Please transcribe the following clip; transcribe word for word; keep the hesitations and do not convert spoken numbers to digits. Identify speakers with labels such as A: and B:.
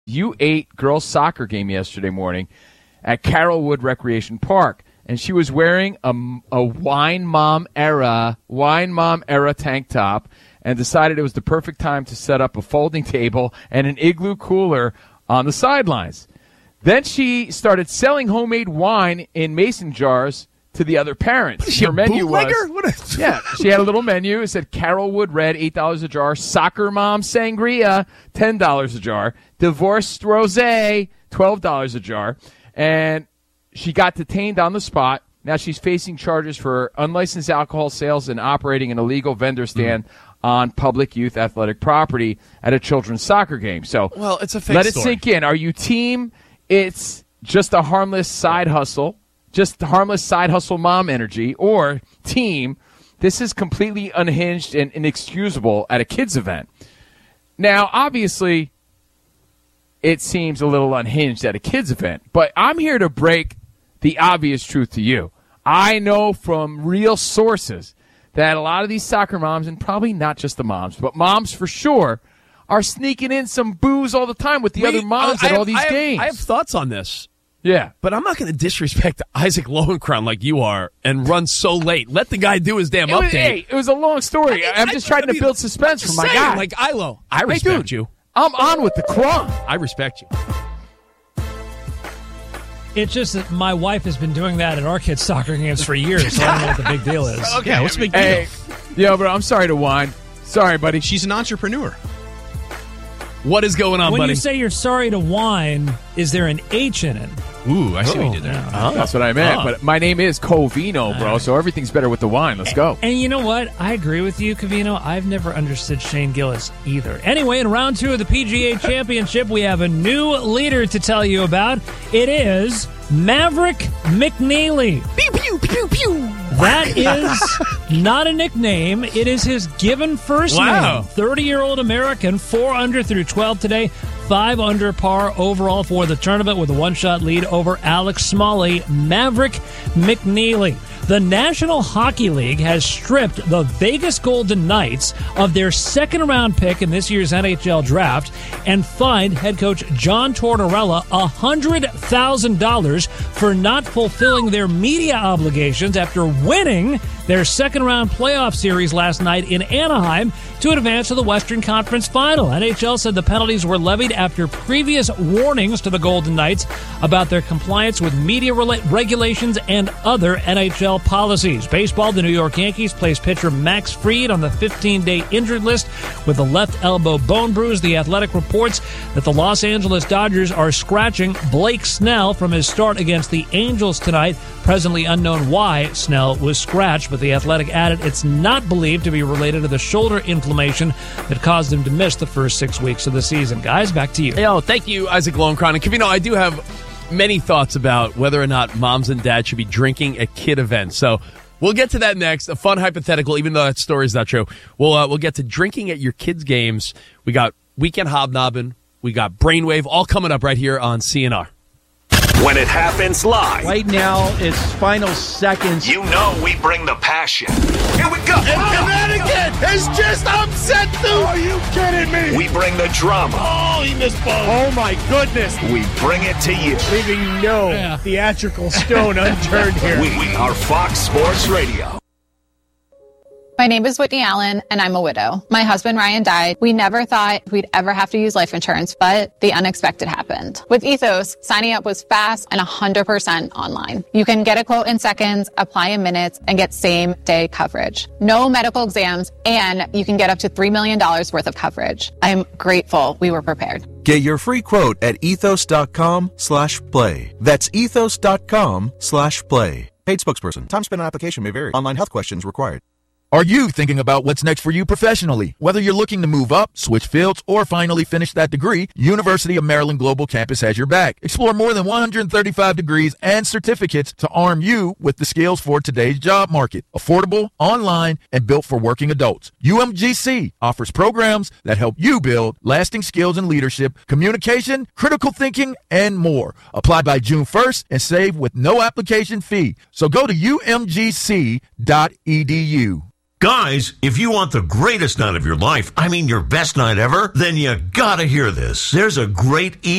A: U eight girls soccer game yesterday morning at Carrollwood Recreation Park, and she was wearing a, a wine mom era wine mom era tank top, and decided it was the perfect time to set up a folding table and an igloo cooler on the sidelines. Then she started selling homemade wine in mason jars to the other parents.
B: What is she,
A: Her menu
B: bootlegger?
A: was,
B: What is-
A: yeah, she had a little menu. It said Carrollwood Red, eight dollars a jar. Soccer Mom Sangria, ten dollars a jar. Divorced Rosé, twelve dollars a jar. And she got detained on the spot. Now she's facing charges for unlicensed alcohol sales and operating an illegal vendor stand mm. on public youth athletic property at a children's soccer game. So
B: well, it's a fake
A: let
B: story.
A: it sink in. Are you team? It's just a harmless side hustle, just harmless side hustle mom energy, or team, this is completely unhinged and inexcusable at a kids event. Now, obviously, it seems a little unhinged at a kids event, but I'm here to break the obvious truth to you. I know from real sources that a lot of these soccer moms, and probably not just the moms, but moms for sure, are sneaking in some booze all the time with the
B: Wait,
A: other moms
B: I,
A: at
B: I
A: all
B: have,
A: these
B: I have,
A: games.
B: I have thoughts on this.
A: Yeah.
B: But I'm not going to disrespect Isaac Lowenkron like you are and run so late. Let the guy do his damn
A: It was,
B: update.
A: hey, it was a long story. I
B: I mean,
A: I'm just
B: I-
A: trying
B: I
A: to
B: mean,
A: build suspense for my
B: Say it,
A: guy.
B: Like Ilo, I
A: Hey,
B: respect
A: dude,
B: you.
A: I'm on with the crumb.
B: I respect you.
C: It's just that my wife has been doing that at our kids' soccer games for years, so I don't know what the big deal is.
B: Okay,
D: Yeah, what's the big deal?
A: Hey, yo, bro, I'm sorry to whine. Sorry, buddy.
D: She's an entrepreneur.
B: What is going on,
C: When
B: buddy?
C: you say you're sorry to whine, is there an H in it?
D: Ooh, I see what you
B: Oh,
D: did there.
B: yeah.
A: That's what I meant.
B: Ah.
A: But my name is Covino, bro, so everything's better with the wine. Let's go.
C: And you know what? I agree with you, Covino. I've never understood Shane Gillis either. Anyway, in round two of the P G A Championship, we have a new leader to tell you about. It is Maverick McNeely.
B: Pew, pew, pew, pew.
C: That is not a nickname. It is his given first
B: Wow.
C: name. thirty-year-old American, four under through twelve today, five under par overall for the tournament with a one-shot lead over Alex Smalley. Maverick McNeely. The National Hockey League has stripped the Vegas Golden Knights of their second-round pick in this year's N H L draft and fined head coach John Tortorella one hundred thousand dollars for not fulfilling their media obligations after winning their second-round playoff series last night in Anaheim to advance to the Western Conference Final. N H L said the penalties were levied after previous warnings to the Golden Knights about their compliance with media rela- regulations and other N H L policies. Baseball, the New York Yankees placed pitcher Max Fried on the fifteen-day injured list with a left elbow bone bruise. The Athletic reports that the Los Angeles Dodgers are scratching Blake Snell from his start against the Angels tonight. Presently unknown why Snell was scratched, but the Athletic added it's not believed to be related to the shoulder inflammation that caused him to miss the first six weeks of the season. Guys, back to you.
B: Hey, oh, thank you, Isaac Lowenkron. And Kavino, I do have many thoughts about whether or not moms and dads should be drinking at kid events. So we'll get to that next. A fun hypothetical, even though that story is not true. We'll uh, we'll get to drinking at your kids' games. We got Weekend Hobnobbing. We got Brainwave, all coming up right here on C N R.
E: When it happens live,
F: Right now, it's final seconds.
E: you know we bring the passion. Here we go.
B: Connecticut has just upset the... Are you kidding me?
E: We bring the drama.
B: Oh, he missed both.
F: Oh my goodness!
E: We bring it to you.
F: Leaving no
C: Yeah.
F: theatrical stone unturned here.
E: We are Fox Sports Radio.
G: My name is Whitney Allen, and I'm a widow. My husband, Ryan, died. We never thought we'd ever have to use life insurance, but the unexpected happened. With Ethos, signing up was fast and one hundred percent online. You can get a quote in seconds, apply in minutes, and get same-day coverage. No medical exams, and you can get up to three million dollars worth of coverage. I'm grateful we were prepared.
H: Get your free quote at ethos.com slash play. That's ethos.com slash play. Paid spokesperson. Time spent on application may vary. Online health questions required.
I: Are you thinking about what's next for you professionally? Whether you're looking to move up, switch fields, or finally finish that degree, University of Maryland Global Campus has your back. Explore more than one hundred thirty-five degrees and certificates to arm you with the skills for today's job market. Affordable, online, and built for working adults. U M G C offers programs that help you build lasting skills in leadership, communication, critical thinking, and more. Apply by June first and save with no application fee. So go to U M G C dot E D U.
J: Guys, if you want the greatest night of your life, I mean your best night ever, then you gotta hear this. There's a great e-